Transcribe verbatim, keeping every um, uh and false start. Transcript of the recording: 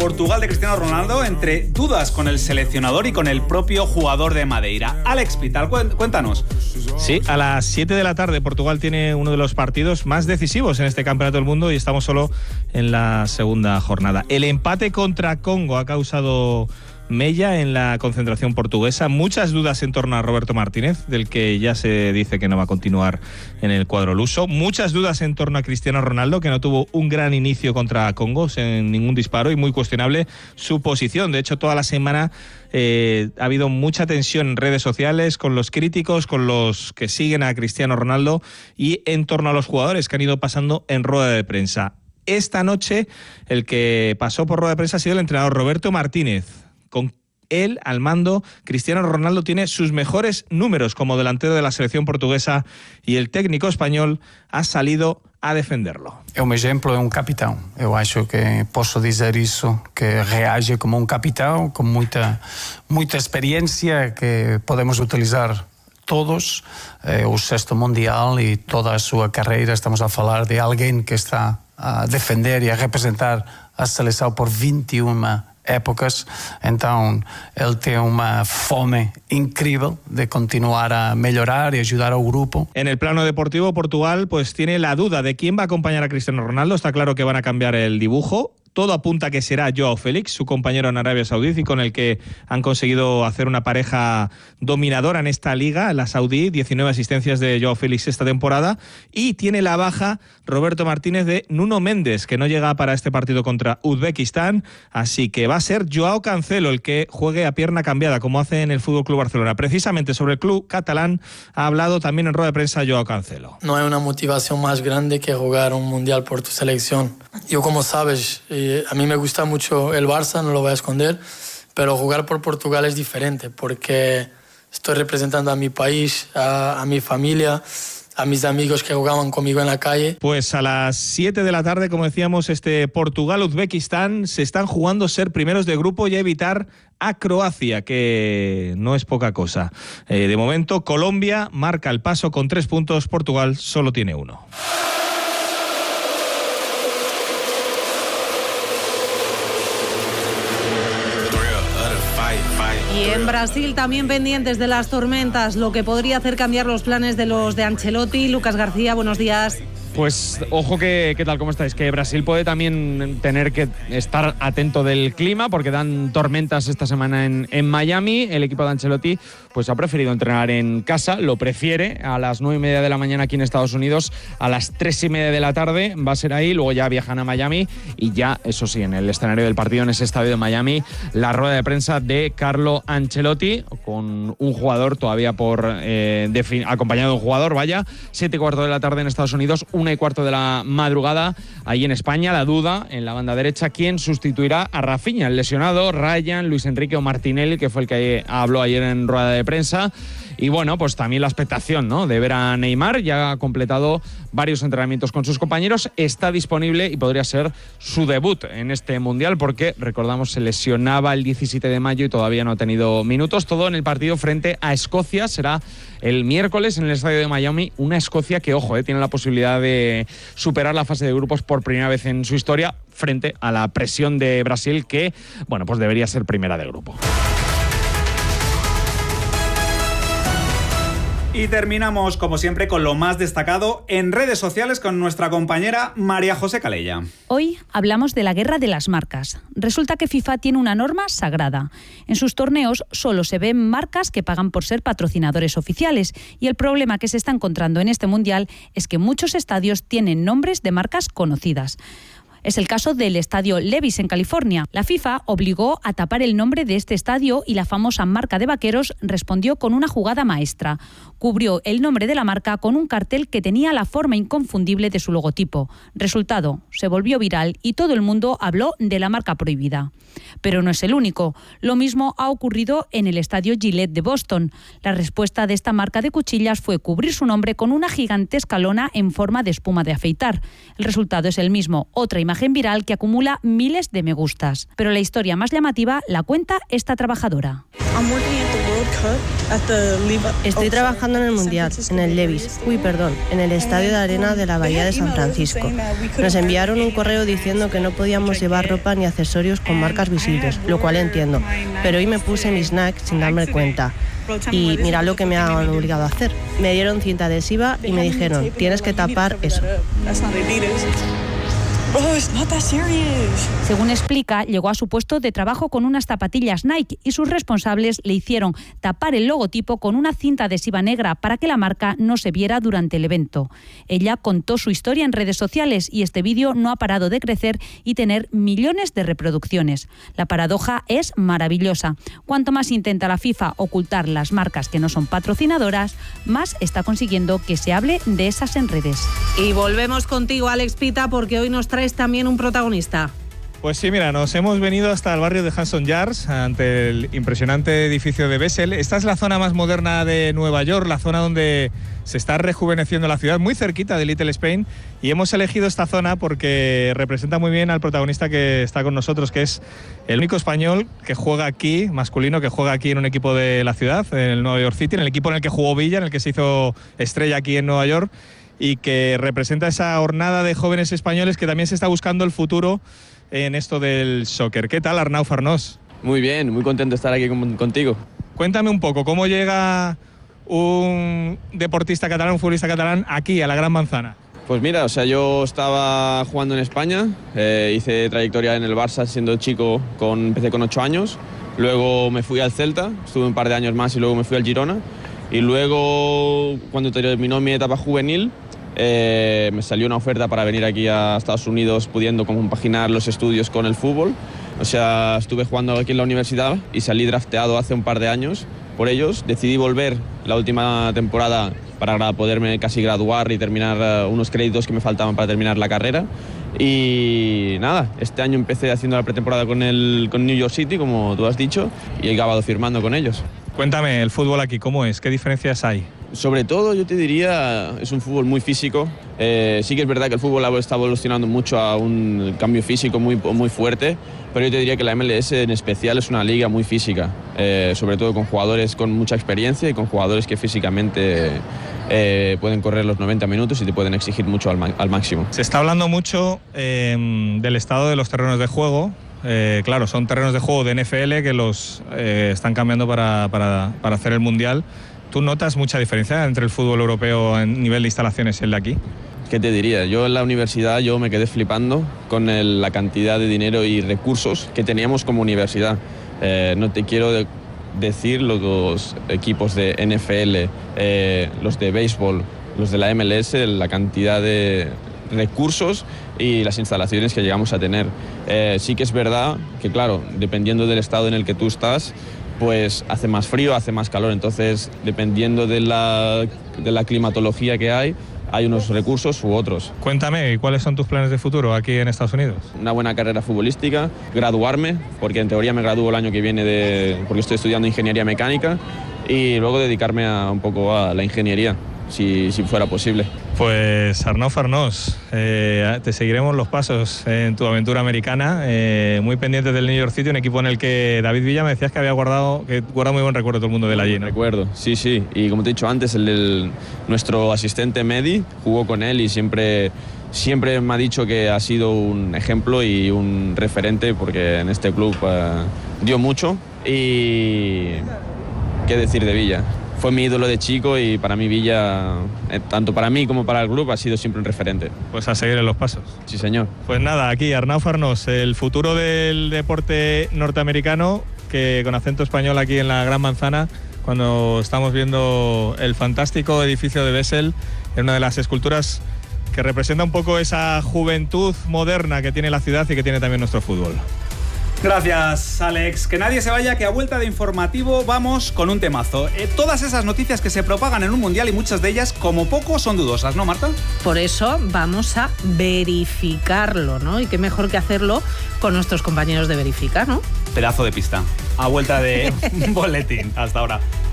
Portugal de Cristiano Ronaldo, entre dudas con el seleccionador y con el propio jugador de Madeira. Alex Pital, cuéntanos. Sí, a las siete de la tarde Portugal tiene uno de los partidos más decisivos en este Campeonato del Mundo y estamos solo en la segunda jornada. El empate contra Congo ha causado mella en la concentración portuguesa, muchas dudas en torno a Roberto Martínez, del que ya se dice que no va a continuar en el cuadro luso, muchas dudas en torno a Cristiano Ronaldo, que no tuvo un gran inicio contra Congo sin ningún disparo, y muy cuestionable su posición. De hecho, toda la semana eh, ha habido mucha tensión en redes sociales con los críticos, con los que siguen a Cristiano Ronaldo y en torno a los jugadores que han ido pasando en rueda de prensa. Esta noche el que pasó por rueda de prensa ha sido el entrenador Roberto Martínez. Con él al mando, Cristiano Ronaldo tiene sus mejores números como delantero de la selección portuguesa y el técnico español ha salido a defenderlo. É um exemplo, é um capitão. Eu acho que posso dizer isso, que reage como um capitão, com muita, muita experiência que podemos utilizar todos. É o sexto mundial e toda a sua carreira estamos a falar de alguém que está a defender e a representar a seleção por vinte e uma épocas, então ele tem uma fome incrível de continuar a melhorar y ayudar al grupo. En el plano deportivo, Portugal pues tiene la duda de quién va a acompañar a Cristiano Ronaldo. Está claro que van a cambiar el dibujo. Todo apunta a que será Joao Félix, su compañero en Arabia Saudí, y con el que han conseguido hacer una pareja dominadora en esta liga, la saudí, diecinueve asistencias de Joao Félix esta temporada, y tiene la baja Roberto Martínez de Nuno Méndez, que no llega para este partido contra Uzbekistán, así que va a ser Joao Cancelo el que juegue a pierna cambiada, como hace en el F C Barcelona. Precisamente sobre el club catalán ha hablado también en rueda de prensa Joao Cancelo. No hay una motivación más grande que jugar un mundial por tu selección. Yo, como sabes, a mí me gusta mucho el Barça, no lo voy a esconder, pero jugar por Portugal es diferente porque estoy representando a mi país, a, a mi familia, a mis amigos que jugaban conmigo en la calle. Pues a las siete de la tarde, como decíamos, este Portugal-Uzbekistán se están jugando ser primeros de grupo y evitar a Croacia, que no es poca cosa. Eh, de momento, Colombia marca el paso con tres puntos, Portugal solo tiene uno. Y en Brasil también pendientes de las tormentas, lo que podría hacer cambiar los planes de los de Ancelotti. Lucas García, buenos días. Pues ojo que, ¿qué tal? ¿Cómo estáis? Que Brasil puede también tener que estar atento del clima porque dan tormentas esta semana en, en Miami. El equipo de Ancelotti pues ha preferido entrenar en casa, lo prefiere a las nueve y media de la mañana aquí en Estados Unidos, a las tres y media de la tarde va a ser ahí, luego ya viajan a Miami y ya, eso sí, en el escenario del partido, en ese estadio de Miami, la rueda de prensa de Carlo Ancelotti con un jugador todavía por eh, defin- acompañado de un jugador, vaya, siete y cuarto de la tarde en Estados Unidos, una y cuarto de la madrugada ahí en España. La duda en la banda derecha, ¿quién sustituirá a Rafinha? El lesionado, Ryan, Luis Enrique o Martinelli, que fue el que habló ayer en rueda de prensa. Y bueno, pues también la expectación, ¿no?, de ver a Neymar. Ya ha completado varios entrenamientos con sus compañeros, está disponible y podría ser su debut en este Mundial porque, recordamos, se lesionaba el diecisiete de mayo y todavía no ha tenido minutos. Todo en el partido frente a Escocia, será el miércoles en el estadio de Miami, una Escocia que, ojo, eh, tiene la posibilidad de superar la fase de grupos por primera vez en su historia frente a la presión de Brasil que, bueno, pues debería ser primera de grupo. Y terminamos, como siempre, con lo más destacado en redes sociales con nuestra compañera María José Calella. Hoy hablamos de la guerra de las marcas. Resulta que FIFA tiene una norma sagrada. En sus torneos solo se ven marcas que pagan por ser patrocinadores oficiales y el problema que se está encontrando en este Mundial es que muchos estadios tienen nombres de marcas conocidas. Es el caso del estadio Levi's en California. La FIFA obligó a tapar el nombre de este estadio y la famosa marca de vaqueros respondió con una jugada maestra. Cubrió el nombre de la marca con un cartel que tenía la forma inconfundible de su logotipo. Resultado, se volvió viral y todo el mundo habló de la marca prohibida. Pero no es el único. Lo mismo ha ocurrido en el estadio Gillette de Boston. La respuesta de esta marca de cuchillas fue cubrir su nombre con una gigantesca lona en forma de espuma de afeitar. El resultado es el mismo, otra imagen imagen viral que acumula miles de me gustas. Pero la historia más llamativa la cuenta esta trabajadora. Estoy trabajando en el Mundial, en el Levi's, uy perdón, en el Estadio de Arena de la Bahía de San Francisco. Nos enviaron un correo diciendo que no podíamos llevar ropa ni accesorios con marcas visibles, lo cual entiendo. Pero hoy me puse mis snacks sin darme cuenta. Y mira lo que me han obligado a hacer. Me dieron cinta adhesiva y me dijeron, tienes que tapar eso. Según explica, llegó a su puesto de trabajo con unas zapatillas Nike y sus responsables le hicieron tapar el logotipo con una cinta adhesiva negra para que la marca no se viera durante el evento. Ella contó su historia en redes sociales y este vídeo no ha parado de crecer y tener millones de reproducciones. La paradoja es maravillosa. Cuanto más intenta la FIFA ocultar las marcas que no son patrocinadoras, más está consiguiendo que se hable de esas en redes. Y volvemos contigo, Alex Pita, porque hoy nos traes también un protagonista. Pues sí, mira, nos hemos venido hasta el barrio de Hudson Yards, ante el impresionante edificio de Bessel. Esta es la zona más moderna de Nueva York, la zona donde se está rejuveneciendo la ciudad, muy cerquita de Little Spain, y hemos elegido esta zona porque representa muy bien al protagonista que está con nosotros, que es el único español que juega aquí, masculino, que juega aquí en un equipo de la ciudad, en el Nueva York City, en el equipo en el que jugó Villa, en el que se hizo estrella aquí en Nueva York, y que representa esa hornada de jóvenes españoles que también se está buscando el futuro en esto del soccer. ¿Qué tal, Arnau Farnós? Muy bien, muy contento de estar aquí con, contigo. Cuéntame un poco, ¿cómo llega un deportista catalán, un futbolista catalán, aquí, a la Gran Manzana? Pues mira, o sea, yo estaba jugando en España, eh, hice trayectoria en el Barça siendo chico, con, empecé con ocho años, luego me fui al Celta, estuve un par de años más y luego me fui al Girona, y luego, cuando terminó mi etapa juvenil, Eh, me salió una oferta para venir aquí a Estados Unidos pudiendo compaginar los estudios con el fútbol. O sea, estuve jugando aquí en la universidad y salí drafteado hace un par de años por ellos. Decidí volver la última temporada para poderme casi graduar y terminar uh, unos créditos que me faltaban para terminar la carrera. Y nada, este año empecé haciendo la pretemporada con el con New York City, como tú has dicho, y he acabado firmando con ellos. Cuéntame, el fútbol aquí, ¿cómo es? ¿Qué diferencias hay? Sobre todo, yo te diría, es un fútbol muy físico. Eh, sí que es verdad que el fútbol está evolucionando mucho a un cambio físico muy, muy fuerte, pero yo te diría que la M L S en especial es una liga muy física, eh, sobre todo con jugadores con mucha experiencia y con jugadores que físicamente eh, pueden correr los noventa minutos y te pueden exigir mucho al, al máximo. Se está hablando mucho eh, del estado de los terrenos de juego. Eh, claro, son terrenos de juego de N F L que los eh, están cambiando para, para, para hacer el Mundial. ¿Tú notas mucha diferencia entre el fútbol europeo en nivel de instalaciones y el de aquí? ¿Qué te diría? Yo en la universidad yo me quedé flipando con el, la cantidad de dinero y recursos que teníamos como universidad. Eh, no te quiero de, decir los equipos de N F L, eh, los de béisbol, los de la M L S, la cantidad de recursos y las instalaciones que llegamos a tener. Eh, sí que es verdad que, claro, dependiendo del estado en el que tú estás, pues hace más frío, hace más calor, entonces dependiendo de la, de la climatología que hay, hay unos recursos u otros. Cuéntame, ¿cuáles son tus planes de futuro aquí en Estados Unidos? Una buena carrera futbolística, graduarme, porque en teoría me gradúo el año que viene de, porque estoy estudiando ingeniería mecánica, y luego dedicarme a, un poco a la ingeniería, si, si fuera posible. Pues Arnau Farnós, eh, te seguiremos los pasos en tu aventura americana, eh, muy pendiente del New York City, un equipo en el que David Villa me decías que había guardado, que guarda muy buen recuerdo todo el mundo de allí, ¿no? Recuerdo, sí, sí, y como te he dicho antes, el, el, nuestro asistente Medi jugó con él y siempre, siempre me ha dicho que ha sido un ejemplo y un referente porque en este club uh, dio mucho. Y qué decir de Villa. Fue mi ídolo de chico y para mí Villa, eh, tanto para mí como para el club, ha sido siempre un referente. Pues a seguir en los pasos. Sí, señor. Pues nada, aquí Arnau Farnós, el futuro del deporte norteamericano, que con acento español aquí en la Gran Manzana, cuando estamos viendo el fantástico edificio de Bessel, en una de las esculturas que representa un poco esa juventud moderna que tiene la ciudad y que tiene también nuestro fútbol. Gracias, Alex. Que nadie se vaya, que a vuelta de informativo vamos con un temazo. Eh, todas esas noticias que se propagan en un mundial y muchas de ellas, como poco, son dudosas, ¿no, Marta? Por eso vamos a verificarlo, ¿no? Y qué mejor que hacerlo con nuestros compañeros de Verifica, ¿no? Pedazo de pista. A vuelta de boletín. Hasta ahora.